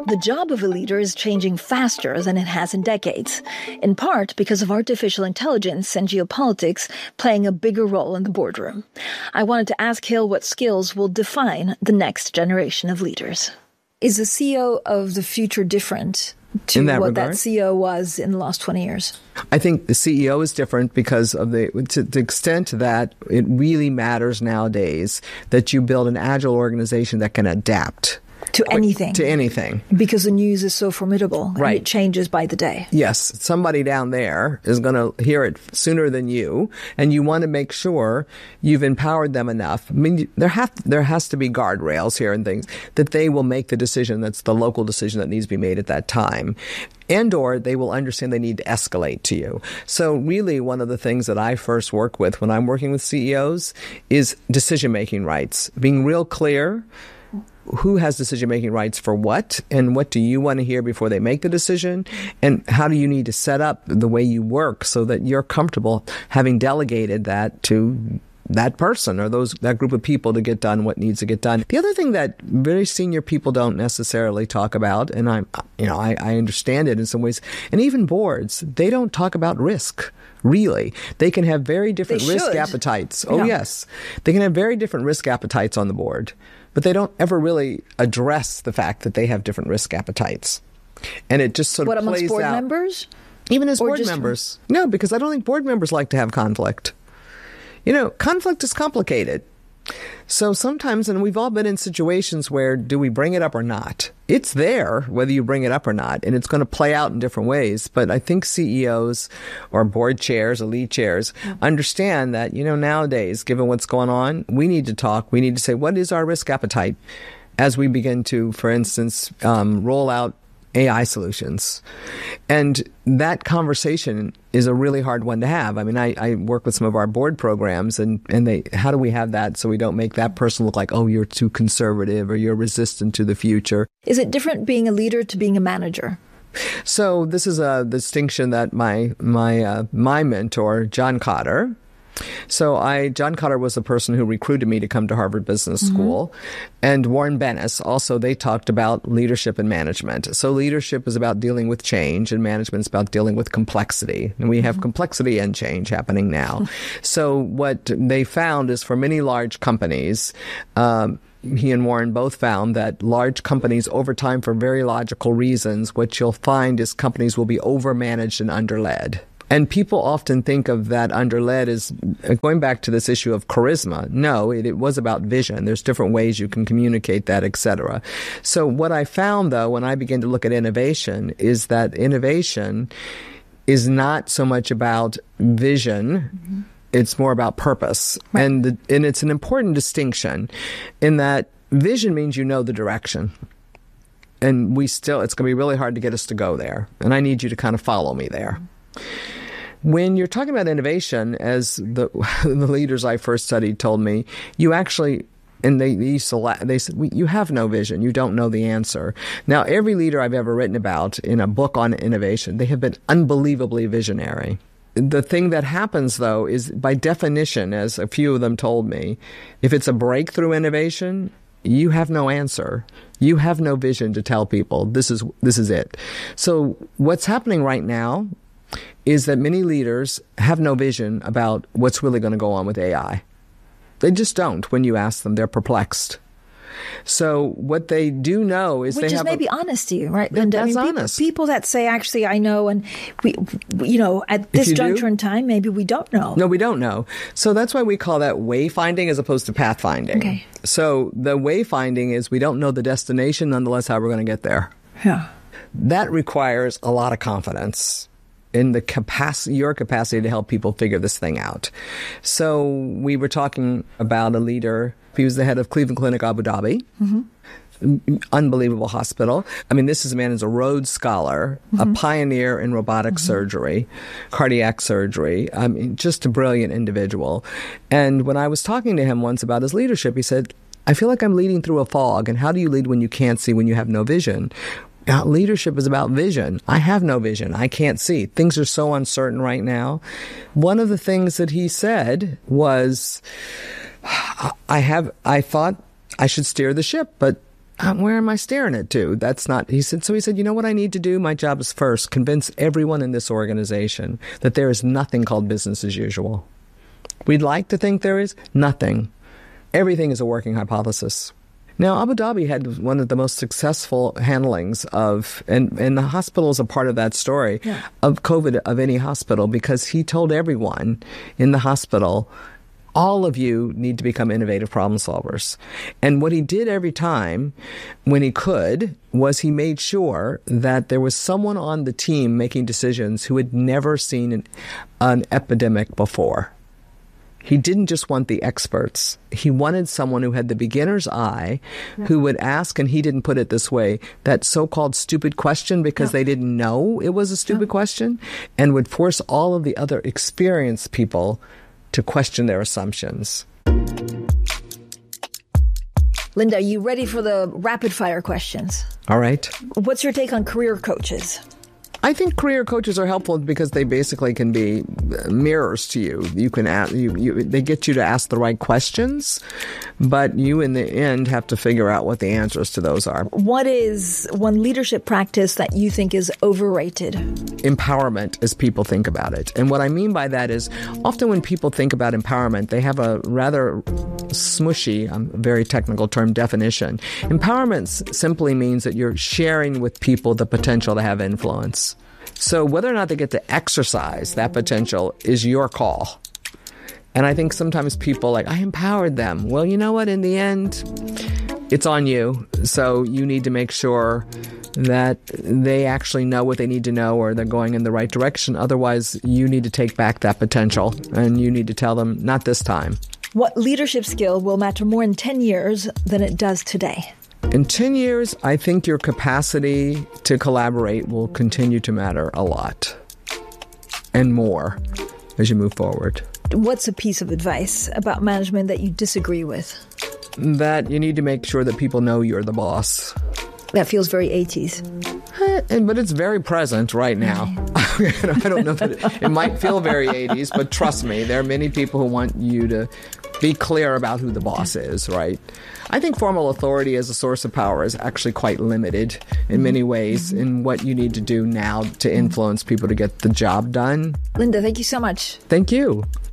The job of a leader is changing faster than it has in decades, in part because of artificial intelligence and geopolitics playing a bigger role in the boardroom. I wanted to ask Hill what skills will define the next generation of leaders. Is the CEO of the future different to what regard? that CEO was in the last 20 years? I think the CEO is different because of to the extent that it really matters nowadays that you build an agile organization that can adapt. To anything. To anything. Because the news is so formidable. Right. And it changes by the day. Yes. Somebody down there is going to hear it sooner than you, and you want to make sure you've empowered them enough. I mean, there has to be guardrails here and things that they will make the decision that's the local decision that needs to be made at that time. And or they will understand they need to escalate to you. So really one of the things that I first work with when I'm working with CEOs is decision-making rights. Being real clear who has decision-making rights for what, and what do you want to hear before they make the decision, and how do you need to set up the way you work so that you're comfortable having delegated that to that person or that group of people to get done what needs to get done. The other thing that very senior people don't necessarily talk about, and I understand it in some ways, and even boards, they don't talk about risk. Really. They can have very different risk appetites. Oh, yes. They can have very different risk appetites on the board, but they don't ever really address the fact that they have different risk appetites. And it just sort of plays out. What, amongst board members? Even as board members. No, because I don't think board members like to have conflict. You know, conflict is complicated. So sometimes, and we've all been in situations where do we bring it up or not? It's there, whether you bring it up or not, and it's going to play out in different ways. But I think CEOs or board chairs or lead chairs understand that, nowadays, given what's going on, we need to talk. We need to say, what is our risk appetite as we begin to, for instance, roll out AI solutions. And that conversation is a really hard one to have. I mean, I work with some of our board programs and how do we have that so we don't make that person look like, oh, you're too conservative or you're resistant to the future. Is it different being a leader to being a manager? So this is a distinction that my mentor, John Kotter. So John Kotter was the person who recruited me to come to Harvard Business School. And Warren Bennis, also, they talked about leadership and management. So leadership is about dealing with change and management is about dealing with complexity. And we have complexity and change happening now. So what they found is for many large companies, he and Warren both found that large companies over time, for very logical reasons, what you'll find is companies will be overmanaged and underled. And people often think of that underled as going back to this issue of charisma. No, it was about vision. There's different ways you can communicate that, et cetera. So what I found, though, when I began to look at innovation is that innovation is not so much about vision. It's more about purpose. Right. And it's an important distinction in that vision means you know the direction. And it's going to be really hard to get us to go there. And I need you to kind of follow me there. When you're talking about innovation, as the leaders I first studied told me, you actually, and they said, you have no vision. You don't know the answer. Now, every leader I've ever written about in a book on innovation, they have been unbelievably visionary. The thing that happens, though, is by definition, as a few of them told me, if it's a breakthrough innovation, you have no answer. You have no vision to tell people this is it. So what's happening right now is that many leaders have no vision about what's really going to go on with AI. They just don't. When you ask them, they're perplexed. So what they do know is Which they is have maybe honesty, right, Linda? That's honest. People that say, actually, I know, and we at this juncture in time, maybe we don't know. No, we don't know. So that's why we call that wayfinding as opposed to pathfinding. Okay. So the wayfinding is we don't know the destination, nonetheless, how we're going to get there. Yeah. That requires a lot of confidence in your capacity to help people figure this thing out. So we were talking about a leader. He was the head of Cleveland Clinic Abu Dhabi. Unbelievable hospital. I mean, this is a man who's a Rhodes Scholar, a pioneer in robotic surgery, cardiac surgery. I mean, just a brilliant individual. And when I was talking to him once about his leadership, he said, I feel like I'm leading through a fog. And how do you lead when you can't see, when you have no vision? Leadership is about vision. I have no vision. I can't see. Things are so uncertain right now. One of the things that he said was, I thought I should steer the ship, but where am I staring it to? That's not, he said, you know what I need to do? My job is first convince everyone in this organization that there is nothing called business as usual. We'd like to think there is nothing. Everything is a working hypothesis. Now, Abu Dhabi had one of the most successful handlings of, and the hospital is a part of that story, of COVID of any hospital, because he told everyone in the hospital, all of you need to become innovative problem solvers. And what he did every time when he could was he made sure that there was someone on the team making decisions who had never seen an epidemic before. He didn't just want the experts. He wanted someone who had the beginner's eye, who would ask, and he didn't put it this way, that so-called stupid question because they didn't know it was a stupid question, and would force all of the other experienced people to question their assumptions. Linda, are you ready for the rapid-fire questions? All right. What's your take on career coaches? I think career coaches are helpful because they basically can be mirrors to you. You can ask, they get you to ask the right questions, but you in the end have to figure out what the answers to those are. What is one leadership practice that you think is overrated? Empowerment, as people think about it. And what I mean by that is often when people think about empowerment, they have a rather smushy, very technical term, definition. Empowerment simply means that you're sharing with people the potential to have influence. So whether or not they get to exercise that potential is your call. And I think sometimes people I empowered them. Well, you know what? In the end, it's on you. So you need to make sure that they actually know what they need to know or they're going in the right direction. Otherwise, you need to take back that potential and you need to tell them, not this time. What leadership skill will matter more in 10 years than it does today? In 10 years, I think your capacity to collaborate will continue to matter a lot and more as you move forward. What's a piece of advice about management that you disagree with? That you need to make sure that people know you're the boss. That feels very 80s. But it's very present right now. I don't know that it might feel very 80s, but trust me, there are many people who want you to be clear about who the boss is, right? I think formal authority as a source of power is actually quite limited in many ways in what you need to do now to influence people to get the job done. Linda, thank you so much. Thank you.